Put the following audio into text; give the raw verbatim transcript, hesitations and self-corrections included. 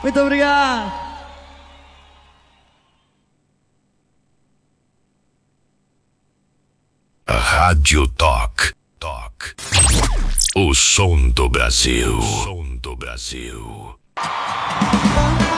Muito obrigado. Rádio Toc, Toc. O som do Brasil. O som do Brasil.